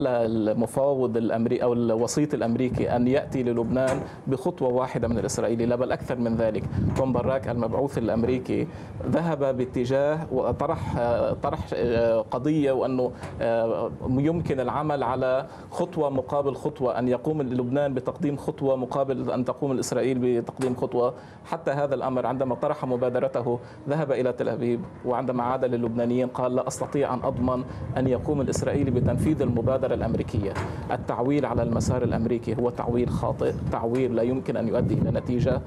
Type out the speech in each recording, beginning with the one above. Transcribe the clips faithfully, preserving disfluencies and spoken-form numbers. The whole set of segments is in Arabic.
المفاوض الامريكي او الوسيط الامريكي ان ياتي للبنان بخطوه واحده من الاسرائيلي، لا بل اكثر من ذلك. توم باراك المبعوث الامريكي ذهب باتجاه وطرح طرح قضيه وانه يمكن العمل على خطوه مقابل خطوه، ان يقوم لبنان بتقديم خطوه مقابل ان تقوم الاسرائيل بتقديم خطوه. حتى هذا الامر عندما طرح مبادرته ذهب الى تل ابيب، وعندما عاد للبنانيين قال لا استطيع ان اضمن ان يقوم الاسرائيلي بتنفيذ المبادره الأمريكية. التعويل على المسار الأمريكي هو تعويل خاطئ، تعويل لا يمكن أن يؤدي إلى نتيجة.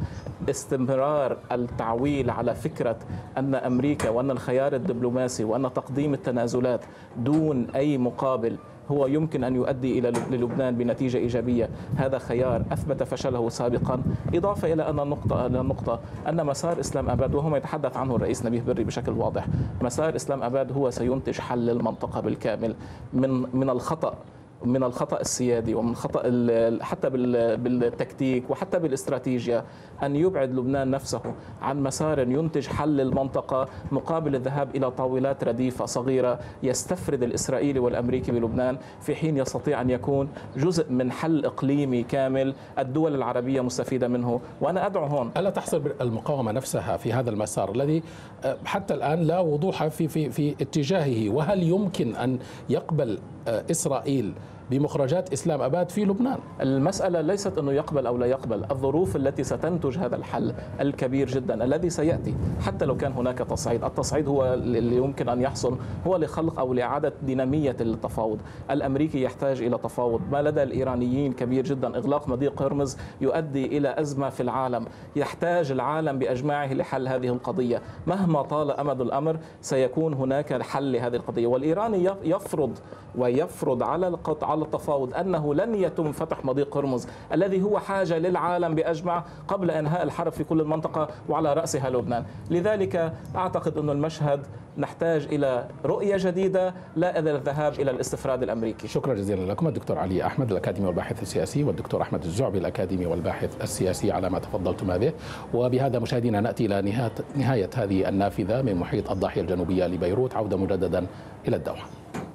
استمرار التعويل على فكرة أن أمريكا وأن الخيار الدبلوماسي وأن تقديم التنازلات دون أي مقابل هو يمكن أن يؤدي إلى لبنان بنتيجة إيجابية، هذا خيار أثبت فشله سابقا. إضافة إلى أن النقطة إلى النقطة أن مسار إسلام أباد، وهو ما يتحدث عنه الرئيس نبيه بري بشكل واضح، مسار إسلام أباد هو سينتج حل المنطقة بالكامل من من الخطأ من الخطأ السيادي ومن خطأ حتى بالتكتيك وحتى بالاستراتيجية أن يبعد لبنان نفسه عن مسار ينتج حل المنطقة مقابل الذهاب إلى طاولات رديفة صغيرة يستفرد الإسرائيلي والأمريكي بلبنان، في حين يستطيع أن يكون جزء من حل إقليمي كامل الدول العربية مستفيدة منه. وأنا أدعو هون، ألا تحصل المقاومة نفسها في هذا المسار الذي حتى الآن لا وضوح في في في اتجاهه؟ وهل يمكن أن يقبل إسرائيل بمخرجات إسلام أباد في لبنان؟ المسألة ليست أنه يقبل أو لا يقبل، الظروف التي ستنتج هذا الحل الكبير جدا الذي سيأتي حتى لو كان هناك تصعيد. التصعيد هو اللي يمكن أن يحصل هو لخلق أو لإعادة دينامية التفاوض. الأمريكي يحتاج إلى تفاوض، ما لدى الإيرانيين كبير جدا. إغلاق مضيق هرمز يؤدي إلى أزمة في العالم، يحتاج العالم بأجمعه لحل هذه القضية. مهما طال أمد الأمر سيكون هناك حل لهذه القضية، والإيراني يفرض ويفرض على القطع على التفاوض أنه لن يتم فتح مضيق هرمز الذي هو حاجة للعالم بأجمع قبل إنهاء الحرب في كل المنطقة وعلى رأسها لبنان. لذلك أعتقد أن المشهد نحتاج إلى رؤية جديدة لا إلى الذهاب إلى الاستفراد الأمريكي. شكرا جزيلا لكم الدكتور علي أحمد الأكاديمي والباحث السياسي، والدكتور أحمد الزعبي الأكاديمي والباحث السياسي على ما تفضلتما به. وبهذا مشاهدينا نأتي إلى نهاية نهاية هذه النافذة من محيط الضاحية الجنوبية لبيروت. عودة مجددا إلى الدوحة.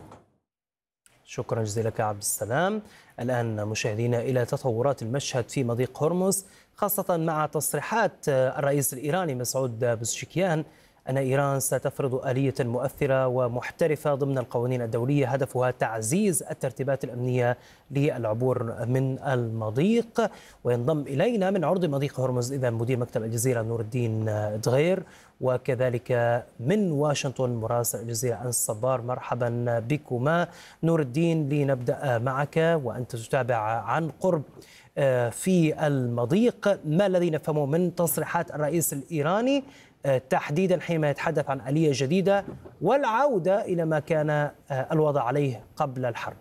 شكرا جزيلا لك عبد السلام. الآن مشاهدينا إلى تطورات المشهد في مضيق هرمز، خاصة مع تصريحات الرئيس الإيراني مسعود بوزشكيان أن إيران ستفرض آلية مؤثرة ومحترفة ضمن القوانين الدولية هدفها تعزيز الترتيبات الأمنية للعبور من المضيق. وينضم إلينا من عرض مضيق هرمز إذا مدير مكتب الجزيرة نور الدين دغير، وكذلك من واشنطن مراسل الجزيرة أنس صبار. مرحبا بكما نور الدين. لنبدأ معك وأنت تتابع عن قرب في المضيق، ما الذي نفهمه من تصريحات الرئيس الإيراني تحديدا حينما يتحدث عن آلية جديدة والعودة إلى ما كان الوضع عليه قبل الحرب؟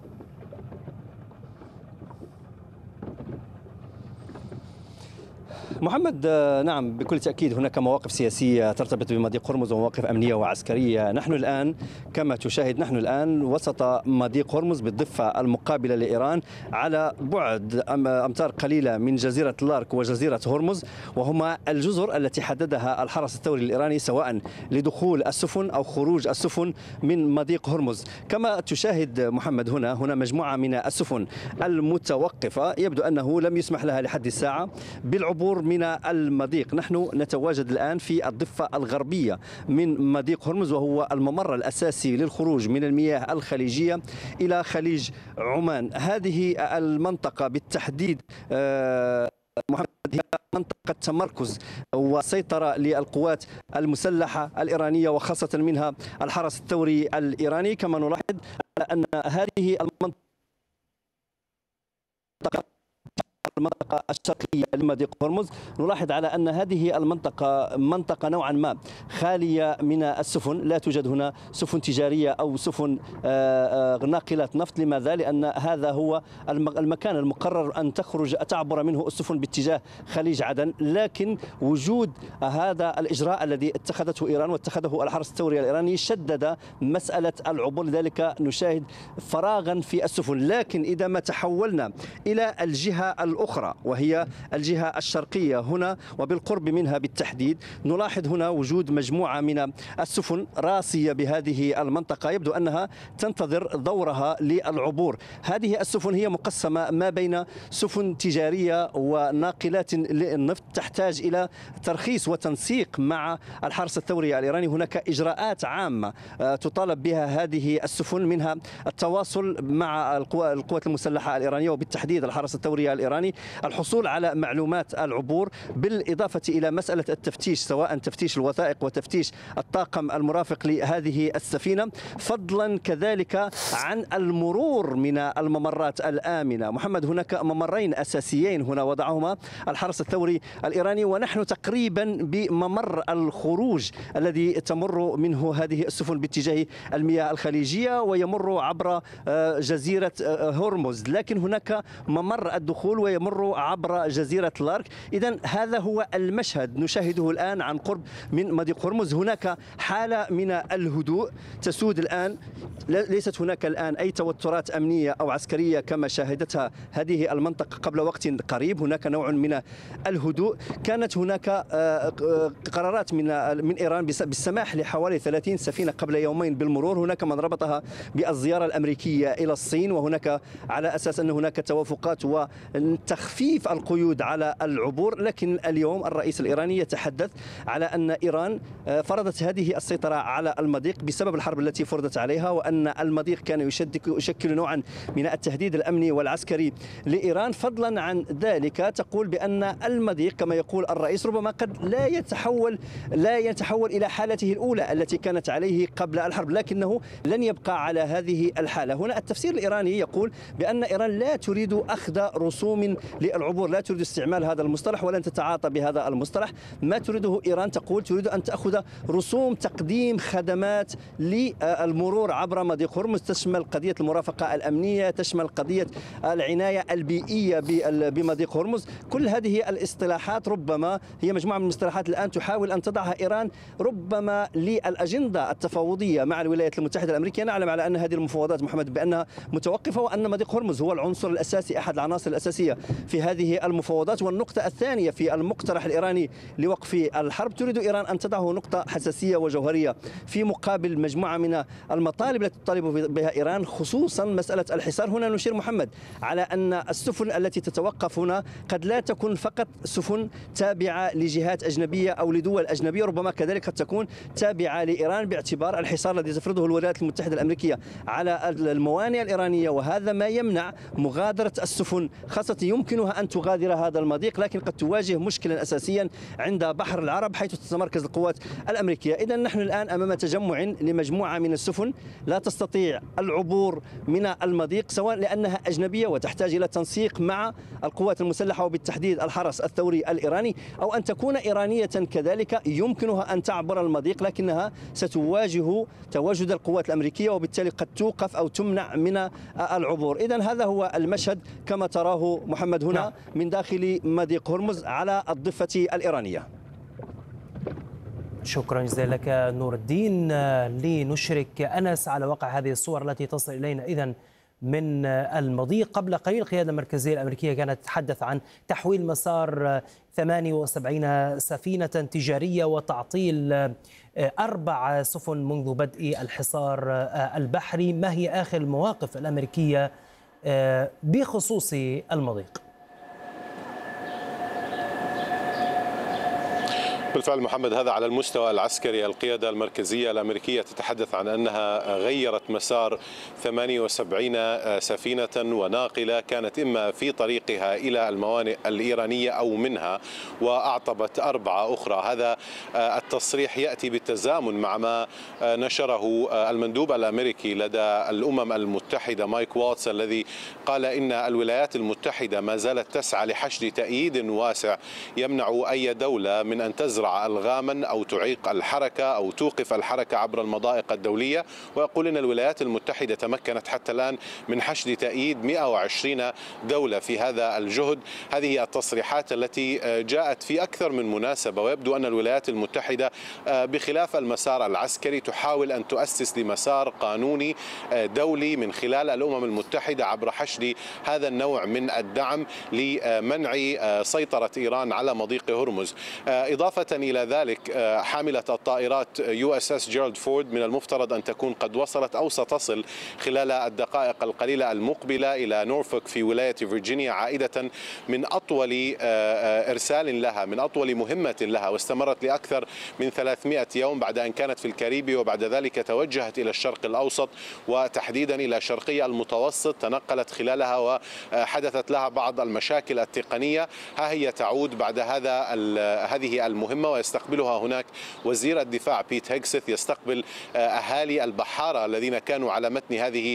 محمد، نعم بكل تأكيد هناك مواقف سياسية ترتبط بمضيق هرمز ومواقف أمنية وعسكرية. نحن الآن كما تشاهد نحن الآن وسط مضيق هرمز بالضفة المقابلة لإيران على بعد أمتار قليلة من جزيرة لارك وجزيرة هرمز، وهما الجزر التي حددها الحرس الثوري الإيراني سواء لدخول السفن أو خروج السفن من مضيق هرمز. كما تشاهد محمد هنا هنا مجموعة من السفن المتوقفة يبدو أنه لم يسمح لها لحد الساعة بالعبور من المضيق. نحن نتواجد الآن في الضفة الغربية من مضيق هرمز، وهو الممر الأساسي للخروج من المياه الخليجية إلى خليج عمان. هذه المنطقة بالتحديد محمد هي منطقة تمركز وسيطرة للقوات المسلحة الإيرانية وخاصة منها الحرس الثوري الإيراني. كما نلاحظ أن هذه المنطقة المنطقة الشرقية لمضيق هرمز، نلاحظ على أن هذه المنطقة منطقة نوعا ما خالية من السفن، لا توجد هنا سفن تجارية أو سفن ناقلات نفط. لماذا؟ لأن هذا هو المكان المقرر أن تخرج تعبر منه السفن باتجاه خليج عدن. لكن وجود هذا الإجراء الذي اتخذته إيران واتخذه الحرس الثوري الإيراني شدد مسألة العبور، لذلك نشاهد فراغا في السفن. لكن إذا ما تحولنا إلى الجهة الأخرى أخرى وهي الجهة الشرقية هنا وبالقرب منها بالتحديد. نلاحظ هنا وجود مجموعة من السفن راسية بهذه المنطقة، يبدو أنها تنتظر دورها للعبور. هذه السفن هي مقسمة ما بين سفن تجارية وناقلات للنفط تحتاج إلى ترخيص وتنسيق مع الحرس الثوري الإيراني. هناك إجراءات عامة تطالب بها هذه السفن، منها التواصل مع القوات المسلحة الإيرانية وبالتحديد الحرس الثوري الإيراني، الحصول على معلومات العبور، بالإضافة إلى مسألة التفتيش سواء تفتيش الوثائق وتفتيش الطاقم المرافق لهذه السفينة، فضلا كذلك عن المرور من الممرات الآمنة. محمد، هناك ممرين أساسيين هنا وضعهما الحرس الثوري الإيراني، ونحن تقريبا بممر الخروج الذي تمر منه هذه السفن باتجاه المياه الخليجية ويمر عبر جزيرة هرمز، لكن هناك ممر الدخول ويمر عبر جزيرة لارك. إذن هذا هو المشهد نشاهده الآن عن قرب من مضيق هرمز. هناك حالة من الهدوء تسود الآن، ليست هناك الآن أي توترات أمنية أو عسكرية كما شاهدتها هذه المنطقة قبل وقت قريب. هناك نوع من الهدوء. كانت هناك قرارات من من إيران بالسماح لحوالي ثلاثين سفينة قبل يومين بالمرور. هناك من ربطها بالزيارة الأمريكية إلى الصين، وهناك على أساس أن هناك توافقات وتخفيف القيود على العبور. لكن اليوم الرئيس الإيراني يتحدث على أن إيران فرضت هذه السيطرة على المضيق بسبب الحرب التي فرضت عليها، وأن المضيق كان يشكل نوعا من التهديد الأمني والعسكري لإيران. فضلا عن ذلك تقول بأن المضيق كما يقول الرئيس ربما قد لا يتحول لا يتحول إلى حالته الأولى التي كانت عليه قبل الحرب، لكنه لن يبقى على هذه الحالة. هنا التفسير الإيراني يقول بأن إيران لا تريد أخذ رسوم للعبور، لا تريد استعمال هذا المصطلح ولن تتعاطى بهذا المصطلح. ما تريده إيران تقول تريد أن تأخذ رسوم تقديم خدمات للمرور عبر مضيق هرمز، تشمل قضية المرافقة الأمنية، تشمل قضية العناية البيئية بمضيق هرمز. كل هذه الاصطلاحات ربما هي مجموعة من المصطلحات الآن تحاول أن تضعها إيران ربما للأجندة التفاوضية مع الولايات المتحدة الأمريكية. نعلم على أن هذه المفاوضات محمد بأنها متوقفة، وأن مضيق هرمز هو العنصر الأساسي، أحد العناصر الأساسية في هذه المفاوضات. والنقطة الثانية في المقترح الإيراني لوقف الحرب، تريد إيران أن تضعه نقطة حساسية وجوهرية في مقابل مجموعة من المطالب التي تطالب بها إيران، خصوصا مسألة الحصار. هنا نشير محمد على أن السفن التي تتوقف هنا قد لا تكون فقط سفن تابعة لجهات أجنبية أو لدول أجنبية، ربما كذلك قد تكون تابعة لإيران باعتبار الحصار الذي تفرضه الولايات المتحدة الأمريكية على الموانئ الإيرانية، وهذا ما يمنع مغادرة السفن، خاصة يمكنها أن تغادر هذا المضيق لكن قد تواجه مشكلا أساسيا عند بحر العرب حيث تتمركز القوات الأمريكية. إذا نحن الآن أمام تجمع لمجموعة من السفن لا تستطيع العبور من المضيق، سواء لأنها أجنبية وتحتاج إلى تنسيق مع القوات المسلحة وبالتحديد الحرس الثوري الإيراني، أو أن تكون إيرانية كذلك يمكنها أن تعبر المضيق لكنها ستواجه تواجد القوات الأمريكية وبالتالي قد توقف أو تمنع من العبور. إذا هذا هو المشهد كما تراه محمد هنا نعم. من داخل مضيق هرمز على الضفة الإيرانية. شكرا جزيلا لك نور الدين. لنشرك أنس على واقع هذه الصور التي تصل إلينا إذن من المضيق. قبل قليل القيادة المركزية الأمريكية كانت تتحدث عن تحويل مسار ثمانية وسبعين سفينة تجارية وتعطيل أربع سفن منذ بدء الحصار البحري. ما هي آخر المواقف الأمريكية بخصوص المضيق؟ بالفعل محمد، هذا على المستوى العسكري. القيادة المركزية الأمريكية تتحدث عن أنها غيرت مسار ثمانية وسبعين سفينة وناقلة كانت إما في طريقها إلى الموانئ الإيرانية أو منها، وأعطبت أربعة أخرى. هذا التصريح يأتي بالتزامن مع ما نشره المندوب الأمريكي لدى الأمم المتحدة مايك واتس، الذي قال إن الولايات المتحدة ما زالت تسعى لحشد تأييد واسع يمنع أي دولة من أن تزرع تزرع ألغاما أو تعيق الحركة أو توقف الحركة عبر المضائق الدولية. ويقول أن الولايات المتحدة تمكنت حتى الآن من حشد تأييد مئة وعشرين دولة في هذا الجهد. هذه التصريحات التي جاءت في أكثر من مناسبة، ويبدو أن الولايات المتحدة بخلاف المسار العسكري تحاول أن تؤسس لمسار قانوني دولي من خلال الأمم المتحدة عبر حشد هذا النوع من الدعم لمنع سيطرة إيران على مضيق هرمز. إضافة إلى ذلك، حاملة الطائرات يو اس اس جيرالد فورد من المفترض أن تكون قد وصلت أو ستصل خلال الدقائق القليلة المقبلة إلى نورفوك في ولاية فيرجينيا، عائدة من أطول إرسال لها، من أطول مهمة لها، واستمرت لأكثر من ثلاثمئة يوم بعد أن كانت في الكاريبي، وبعد ذلك توجهت إلى الشرق الأوسط وتحديدا إلى شرقي المتوسط، تنقلت خلالها وحدثت لها بعض المشاكل التقنية. ها هي تعود بعد هذا هذه المهمة، ويستقبلها هناك وزير الدفاع بيت هيكسث، يستقبل أهالي البحارة الذين كانوا على متن هذه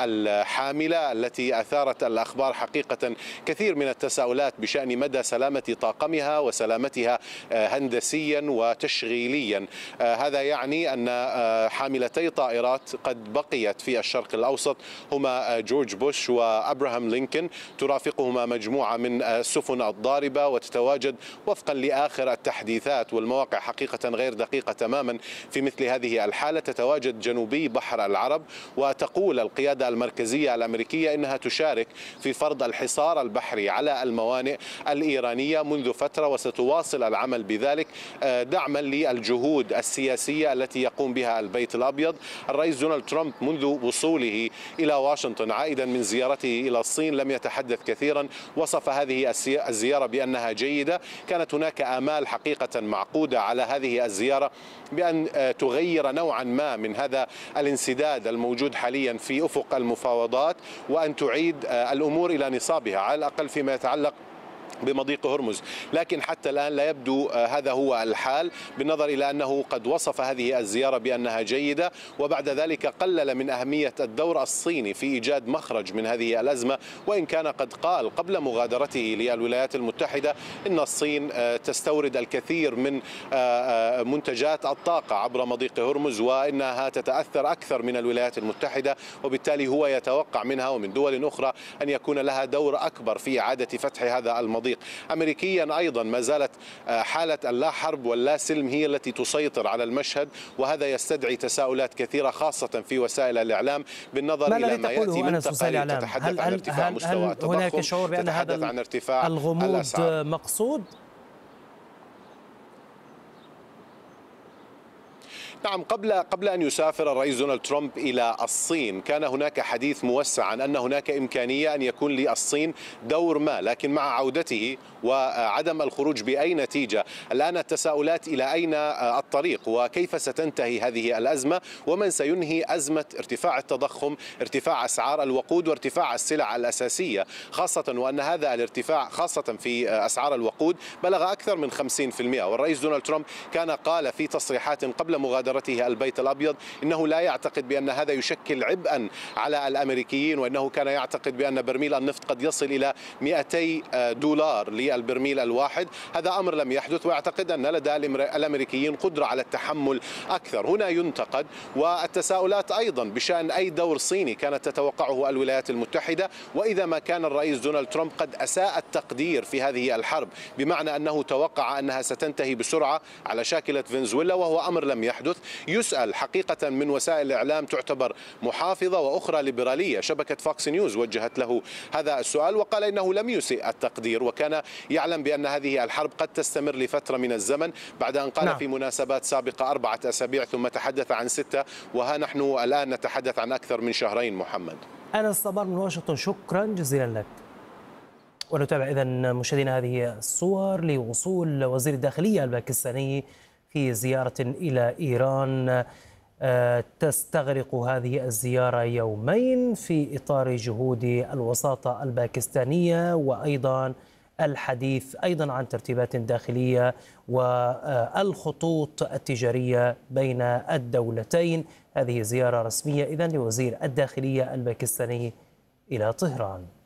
الحاملة التي أثارت الأخبار حقيقة كثير من التساؤلات بشأن مدى سلامة طاقمها وسلامتها هندسيا وتشغيليا. هذا يعني أن حاملتي طائرات قد بقيت في الشرق الأوسط هما جورج بوش وأبراهام لينكولن، ترافقهما مجموعة من السفن الضاربة، وتتواجد وفقا لآخر التحديثات والمواقع حقيقة غير دقيقة تماما في مثل هذه الحالة، تتواجد جنوبي بحر العرب. وتقول القيادة المركزية الأمريكية إنها تشارك في فرض الحصار البحري على الموانئ الإيرانية منذ فترة، وستواصل العمل بذلك دعما للجهود السياسية التي يقوم بها البيت الأبيض. الرئيس دونالد ترامب منذ وصوله إلى واشنطن عائدا من زيارته إلى الصين لم يتحدث كثيرا، وصف هذه الزيارة بأنها جيدة. كانت هناك آمال حقيقة معقودة على هذه الزيارة بأن تغير نوعا ما من هذا الانسداد الموجود حاليا في أفق المفاوضات، وأن تعيد الأمور إلى نصابها على الأقل فيما يتعلق بمضيق هرمز. لكن حتى الآن لا يبدو هذا هو الحال، بالنظر إلى أنه قد وصف هذه الزيارة بأنها جيدة، وبعد ذلك قلل من أهمية الدور الصيني في إيجاد مخرج من هذه الأزمة، وإن كان قد قال قبل مغادرته للولايات المتحدة إن الصين تستورد الكثير من منتجات الطاقة عبر مضيق هرمز، وإنها تتأثر أكثر من الولايات المتحدة، وبالتالي هو يتوقع منها ومن دول أخرى أن يكون لها دور أكبر في إعادة فتح هذا المضيق. أمريكيا أيضا ما زالت حالة اللا حرب واللا سلم هي التي تسيطر على المشهد، وهذا يستدعي تساؤلات كثيرة خاصة في وسائل الإعلام بالنظر ما إلى ما يأتي من تقارير تتحدث هل عن ارتفاع هل مستوى التضخم، هناك شعور بأن هذا عن ارتفاع الغموض الأسعار. مقصود؟ نعم، قبل قبل أن يسافر الرئيس دونالد ترامب إلى الصين كان هناك حديث موسع عن أن هناك إمكانية أن يكون للصين دور ما، لكن مع عودته وعدم الخروج بأي نتيجة الآن التساؤلات إلى أين الطريق وكيف ستنتهي هذه الأزمة، ومن سينهي أزمة ارتفاع التضخم، ارتفاع أسعار الوقود وارتفاع السلع الأساسية، خاصة وأن هذا الارتفاع خاصة في أسعار الوقود بلغ أكثر من خمسين بالمئة. والرئيس دونالد ترامب كان قال في تصريحات قبل مغادرته البيت الأبيض إنه لا يعتقد بأن هذا يشكل عبئا على الأمريكيين، وأنه كان يعتقد بأن برميل النفط قد يصل إلى مئتي دولار للبرميل الواحد. هذا أمر لم يحدث، ويعتقد أن لدى الأمريكيين قدرة على التحمل أكثر. هنا ينتقد، والتساؤلات أيضا بشأن أي دور صيني كانت تتوقعه الولايات المتحدة، وإذا ما كان الرئيس دونالد ترامب قد أساء التقدير في هذه الحرب، بمعنى أنه توقع أنها ستنتهي بسرعة على شاكلة فنزويلا، وهو أمر لم يحدث. يسأل حقيقة من وسائل الإعلام تعتبر محافظة وأخرى ليبرالية، شبكة فوكس نيوز وجهت له هذا السؤال وقال إنه لم يسيء التقدير، وكان يعلم بأن هذه الحرب قد تستمر لفترة من الزمن، بعد أن قال نعم. في مناسبات سابقة أربعة أسابيع ثم تحدث عن ستة، وها نحن الآن نتحدث عن أكثر من شهرين. محمد أنس صبار من واشنطن، شكرا جزيلا لك. ونتابع إذن مشاهدينا هذه الصور لوصول وزير الداخلية الباكستاني في زيارة إلى إيران. تستغرق هذه الزيارة يومين في إطار جهود الوساطة الباكستانية، وأيضا الحديث أيضا عن ترتيبات داخلية والخطوط التجارية بين الدولتين. هذه زيارة رسمية إذن لوزير الداخلية الباكستاني إلى طهران.